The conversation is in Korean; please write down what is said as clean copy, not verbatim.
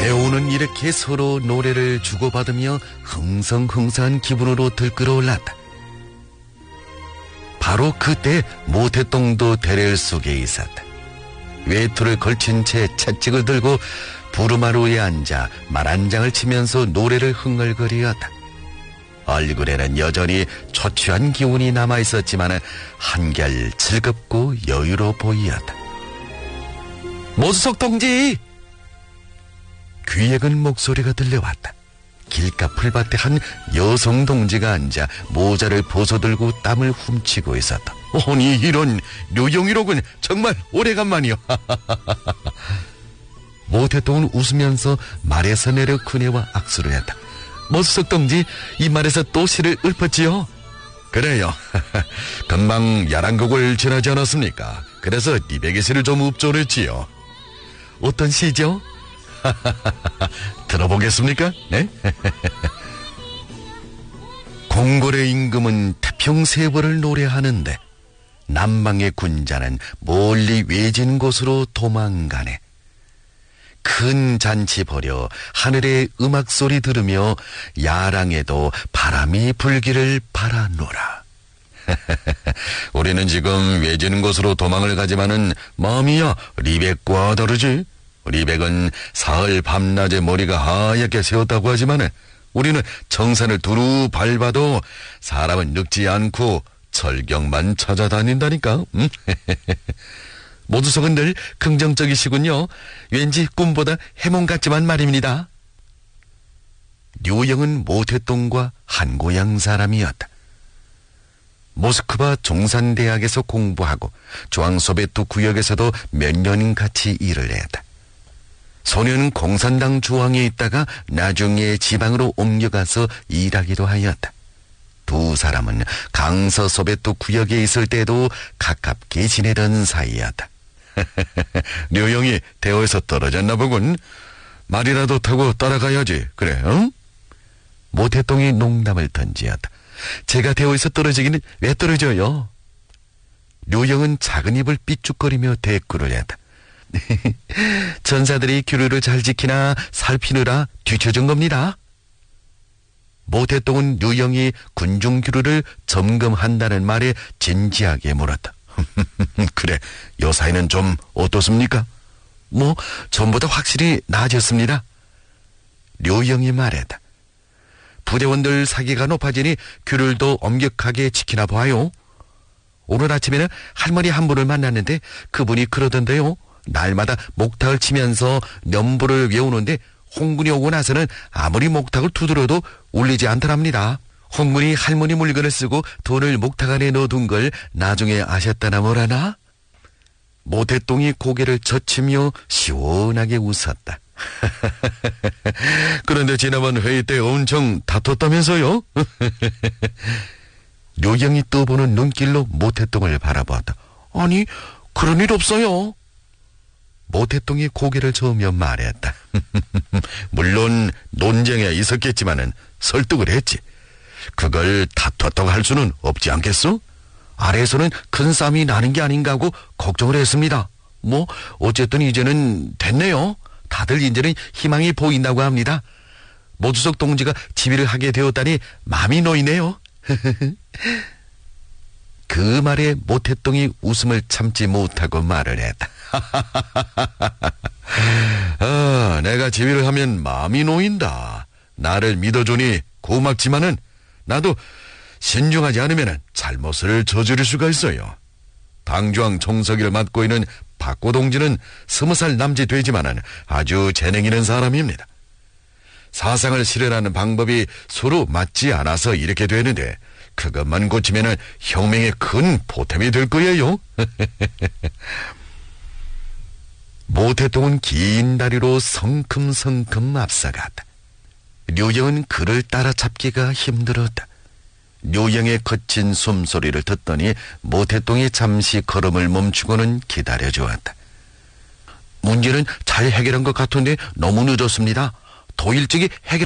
배우는 이렇게 서로 노래를 주고받으며 흥성흥성한 기분으로 들끓어올랐다. 바로 그때 모태똥도 대렐 속에 있었다. 외투를 걸친 채 채찍을 들고 부르마루에 앉아 말 한 장을 치면서 노래를 흥얼거리었다. 얼굴에는 여전히 초췌한 기운이 남아있었지만 한결 즐겁고 여유로워 보이었다. 모수석 동지! 귀에 근 목소리가 들려왔다. 길가 풀밭에 한 여성 동지가 앉아 모자를 벗어들고 땀을 훔치고 있었다. 아니 이런 류영이로군. 정말 오래간만이요. 모태똥은 웃으면서 말에서 내려 그네와 악수를 했다. 모수석 동지, 이 말에서 또 시를 읊었지요? 그래요. 금방 야랑곡을 지나지 않았습니까? 그래서 리백의 시를 좀 읊조렸지요. 어떤 시죠? 들어보겠습니까? 네? 공골의 임금은 태평세벌을 노래하는데 남방의 군자는 멀리 외진 곳으로 도망가네. 큰 잔치 벌여 하늘의 음악소리 들으며 야랑에도 바람이 불기를 바라노라. 우리는 지금 외진 곳으로 도망을 가지만은 마음이야 리백과 다르지. 리백은 사흘 밤낮에 머리가 하얗게 새었다고 하지만은 우리는 정산을 두루 밟아도 사람은 늙지 않고 철경만 찾아다닌다니까. 모두석은 늘 긍정적이시군요. 왠지 꿈보다 해몽 같지만 말입니다. 류영은 모태똥과 한 고향 사람이었다. 모스크바 종산대학에서 공부하고 중앙소베트 구역에서도 몇 년 같이 일을 했다. 소년은 공산당 중앙에 있다가 나중에 지방으로 옮겨가서 일하기도 하였다. 두 사람은 강서 소베트 구역에 있을 때도 가깝게 지내던 사이였다. 류영이 대호에서 떨어졌나 보군. 말이라도 타고 따라가야지. 그래, 응? 모태똥이 농담을 던지었다. 제가 대호에서 떨어지기는 왜 떨어져요? 류영은 작은 입을 삐죽거리며 대꾸를 했다. 전사들이 규례를 잘 지키나 살피느라 뒤처진 겁니다. 모태똥은 류영이 군중 규례를 점검한다는 말에 진지하게 물었다. 그래, 요 사이는 좀 어떻습니까? 뭐 전보다 확실히 나아졌습니다. 류영이 말했다. 부대원들 사기가 높아지니 규례도 엄격하게 지키나 봐요. 오늘 아침에는 할머니 한 분을 만났는데 그분이 그러던데요. 날마다 목탁을 치면서 면부를 외우는데 홍군이 오고 나서는 아무리 목탁을 두드려도 울리지 않더랍니다. 홍군이 할머니 물건을 쓰고 돈을 목탁 안에 넣어둔 걸 나중에 아셨다나 뭐라나? 모태똥이 고개를 젖히며 시원하게 웃었다. 그런데 지난번 회의 때 엄청 다퉜다면서요? 류영이 떠보는 눈길로 모태똥을 바라보았다. 아니, 그런 일 없어요. 모태똥이 고개를 저으며 말했다. 물론 논쟁에 있었겠지만은 설득을 했지. 그걸 다퉜다고 할 수는 없지 않겠어? 아래에서는 큰 싸움이 나는 게 아닌가 하고 걱정을 했습니다. 뭐 어쨌든 이제는 됐네요. 다들 이제는 희망이 보인다고 합니다. 모주석 동지가 지휘를 하게 되었다니 마음이 놓이네요. 그 말에 모태똥이 웃음을 참지 못하고 말을 했다. 내가 지휘를 하면 마음이 놓인다. 나를 믿어주니 고맙지만은 나도 신중하지 않으면 잘못을 저지를 수가 있어요. 당중앙 총서기를 맡고 있는 박고 동지는 20살 남짓 되지만은 아주 재능 있는 사람입니다. 사상을 실현하는 방법이 서로 맞지 않아서 이렇게 되는데 그것만 고치면은 혁명의 큰 보탬이 될 거예요. 모태똥은 긴 다리로 성큼성큼 앞서갔다. 류영은 그를 따라잡기가 힘들었다. 류영의 거친 숨소리를 듣더니 모태똥이 잠시 걸음을 멈추고는 기다려주었다. 문제는 잘 해결한 것 같은데 너무 늦었습니다. 더 일찍이 해결